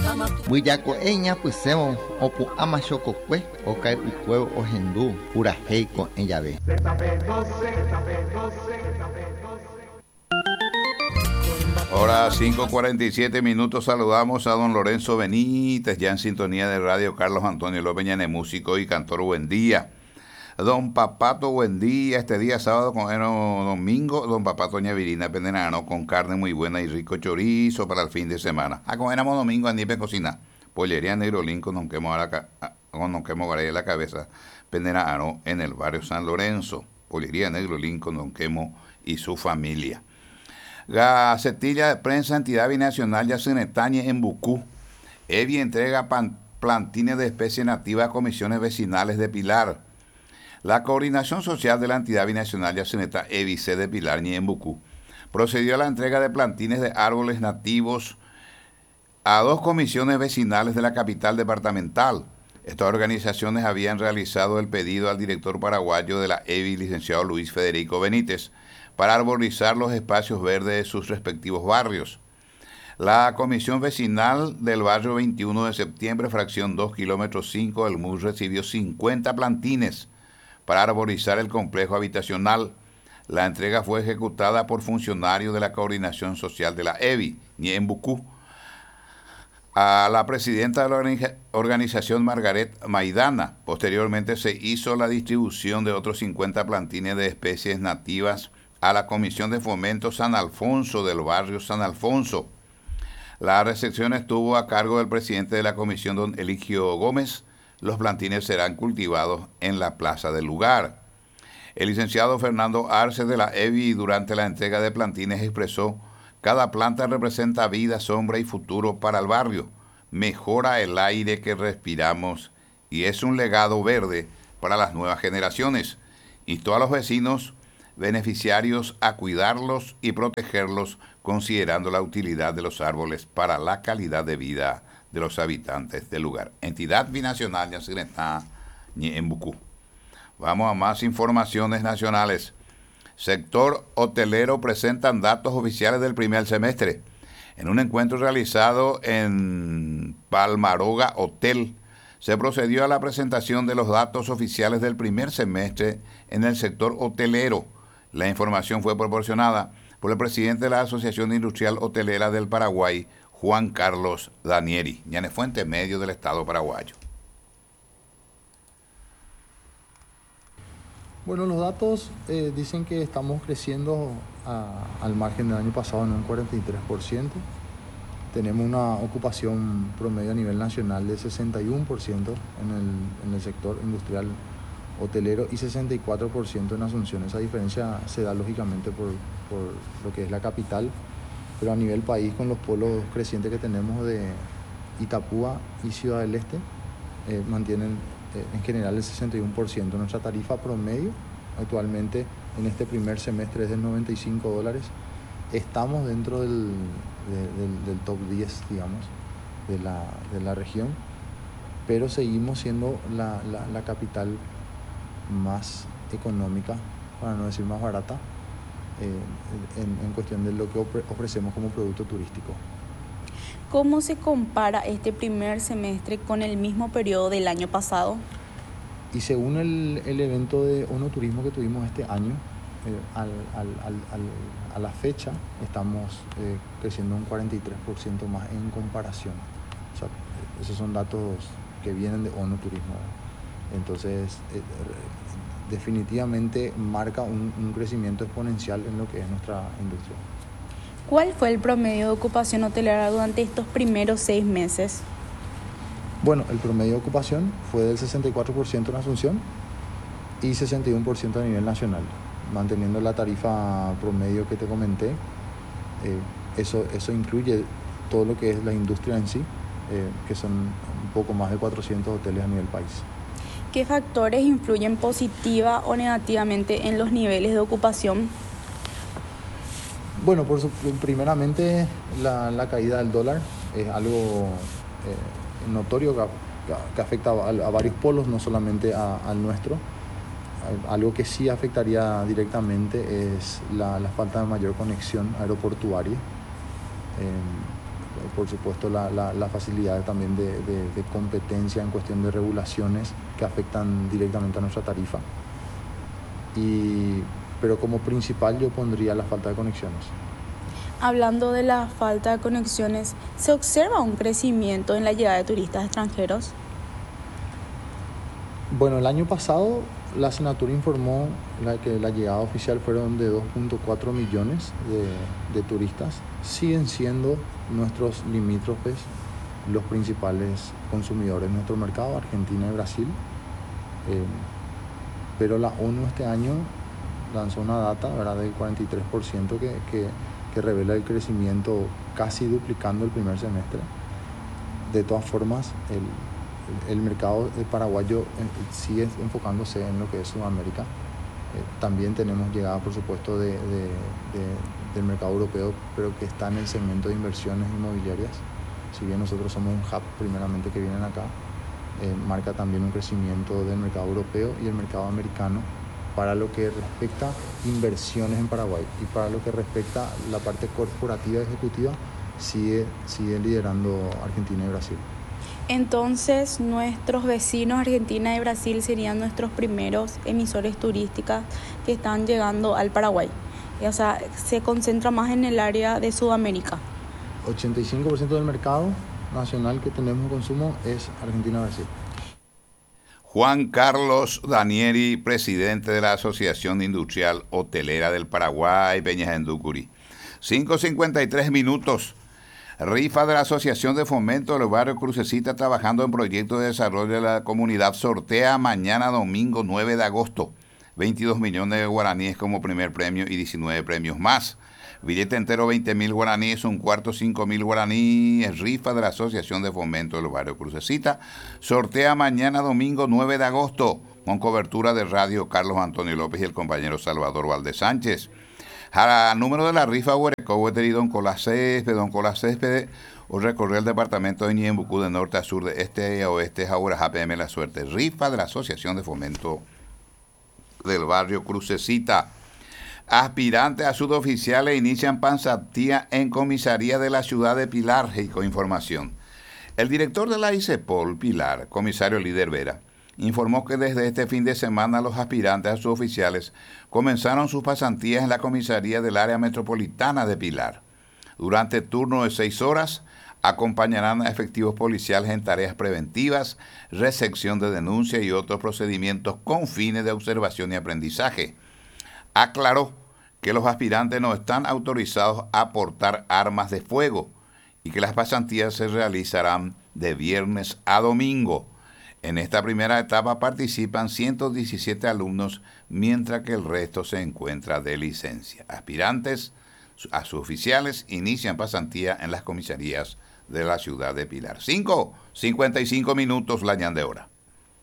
Buyako eña puseo opu amachokokwe okai ukueo ohendu puraheiko en llave. Hora 5:47 saludamos a don Lorenzo Benítez, ya en sintonía de radio Carlos Antonio López Ñane, músico y cantor. Buen día. Don Papato, buen día. Este día sábado, domingo, don Papato Ñavirina Pendenano con carne muy buena y rico chorizo para el fin de semana. Comeramos domingo a Nipe Cocina. Pollería Negrolín con don Quemo Garay la cabeza. Pendenano en el barrio San Lorenzo. Pollería Negrolín con don Quemo y su familia. Gacetilla de prensa entidad binacional Yacinetañe en Bucú. EVI entrega plantines de especies nativas a comisiones vecinales de Pilar. La coordinación social de la entidad binacional Yacineta EVIC de Pilar en Bucú procedió a la entrega de plantines de árboles nativos a 2 comisiones vecinales de la capital departamental. Estas organizaciones habían realizado el pedido al director paraguayo de la EVI, licenciado Luis Federico Benítez, para arborizar los espacios verdes de sus respectivos barrios. La comisión vecinal del barrio 21 de septiembre, fracción 2, kilómetro 5 del MUS, recibió 50 plantines para arborizar el complejo habitacional. La entrega fue ejecutada por funcionarios de la coordinación social de la EVI, en Bucú, a la presidenta de la organización Margaret Maidana. Posteriormente se hizo la distribución de otros 50 plantines de especies nativas a la Comisión de Fomento San Alfonso del barrio San Alfonso. La recepción estuvo a cargo del presidente de la comisión, don Eligio Gómez. Los plantines serán cultivados en la plaza del lugar. El licenciado Fernando Arce de la EVI, durante la entrega de plantines, expresó: cada planta representa vida, sombra y futuro para el barrio, mejora el aire que respiramos y es un legado verde para las nuevas generaciones. Instó a los vecinos beneficiarios a cuidarlos y protegerlos, considerando la utilidad de los árboles para la calidad de vida de los habitantes del lugar. Entidad binacional Yacineta en Bucú. Vamos a más informaciones nacionales. Sector hotelero presentan datos oficiales del primer semestre. En un encuentro realizado en Palmaroga Hotel, se procedió a la presentación de los datos oficiales del primer semestre en el sector hotelero. La información fue proporcionada por el presidente de la Asociación Industrial Hotelera del Paraguay, Juan Carlos Danieri, Ñanefuente Medio del Estado paraguayo. Bueno, los datos dicen que estamos creciendo al margen del año pasado en un 43%. Tenemos una ocupación promedio a nivel nacional de 61% en el sector industrial hotelero y 64% en Asunción. Esa diferencia se da lógicamente por lo que es la capital, pero a nivel país, con los polos crecientes que tenemos de Itapúa y Ciudad del Este, mantienen en general el 61%. Nuestra tarifa promedio actualmente en este primer semestre es de $95. Estamos dentro del top 10, digamos, de la región, pero seguimos siendo la capital más económica, para no decir más barata, en cuestión de lo que ofrecemos como producto turístico. ¿Cómo se compara este primer semestre con el mismo periodo del año pasado? Y según el evento de ONU-Turismo que tuvimos este año, a la fecha estamos creciendo un 43% más en comparación. O sea, esos son datos que vienen de ONU-Turismo. Entonces, definitivamente marca un crecimiento exponencial en lo que es nuestra industria. ¿Cuál fue el promedio de ocupación hotelera durante estos primeros 6 meses? Bueno, el promedio de ocupación fue del 64% en Asunción y 61% a nivel nacional, manteniendo la tarifa promedio que te comenté. Eso incluye todo lo que es la industria en sí, que son un poco más de 400 hoteles a nivel país. ¿Qué factores influyen positiva o negativamente en los niveles de ocupación? Bueno, primeramente la caída del dólar es algo notorio que afecta a varios polos, no solamente al nuestro. Algo que sí afectaría directamente es la falta de mayor conexión aeroportuaria. por supuesto la facilidad también de competencia en cuestión de regulaciones que afectan directamente a nuestra tarifa. Pero como principal yo pondría la falta de conexiones. Hablando de la falta de conexiones, ¿se observa un crecimiento en la llegada de turistas extranjeros? Bueno, el año pasado la Senatur informó que la llegada oficial fueron de 2.4 millones de turistas. Siguen siendo nuestros limítrofes los principales consumidores de nuestro mercado, Argentina y Brasil. Pero la ONU este año lanzó una data, ¿verdad?, del 43% que revela el crecimiento casi duplicando el primer semestre. De todas formas, el mercado paraguayo sigue enfocándose en lo que es Sudamérica. También tenemos llegada, por supuesto, del mercado europeo, pero que está en el segmento de inversiones inmobiliarias. Si bien nosotros somos un hub primeramente que vienen acá, marca también un crecimiento del mercado europeo y el mercado americano para lo que respecta a inversiones en Paraguay. Y para lo que respecta a la parte corporativa y ejecutiva, sigue liderando Argentina y Brasil. Entonces, nuestros vecinos Argentina y Brasil serían nuestros primeros emisores turísticos que están llegando al Paraguay. O sea, se concentra más en el área de Sudamérica. 85% del mercado nacional que tenemos en consumo es Argentina y Brasil. Juan Carlos Danieri, presidente de la Asociación Industrial Hotelera del Paraguay, Peñas Endúcuri. 5:53 minutos. Rifa de la Asociación de Fomento del Barrio Crucecita trabajando en proyectos de desarrollo de la comunidad. Sortea mañana domingo 9 de agosto. 22 millones de guaraníes como primer premio y 19 premios más. Billete entero 20.000 guaraníes, un cuarto 5.000 guaraníes. Rifa de la Asociación de Fomento del Barrio Crucecita. Sortea mañana domingo 9 de agosto con cobertura de radio Carlos Antonio López y el compañero Salvador Valdés Sánchez. Al número de la rifa Huerecohueteri Don Colás Céspede, o recorrió el departamento de Ñembucú de norte a sur, de este a oeste, ahora APM La Suerte. Rifa de la Asociación de Fomento del Barrio Crucecita. Aspirantes a suboficiales inician pasantía en comisaría de la ciudad de Pilar. Y con información, el director de la ICEPOL Pilar, comisario Líder Vera, informó que desde este fin de semana los aspirantes a suboficiales comenzaron sus pasantías en la comisaría del área metropolitana de Pilar. Durante turno de 6 horas, acompañarán a efectivos policiales en tareas preventivas, recepción de denuncias y otros procedimientos con fines de observación y aprendizaje. Aclaró que los aspirantes no están autorizados a portar armas de fuego y que las pasantías se realizarán de viernes a domingo. En esta primera etapa participan 117 alumnos, mientras que el resto se encuentra de licencia. Aspirantes a suboficiales inician pasantía en las comisarías de la ciudad de Pilar. 5:55 minutos, la ñan de hora.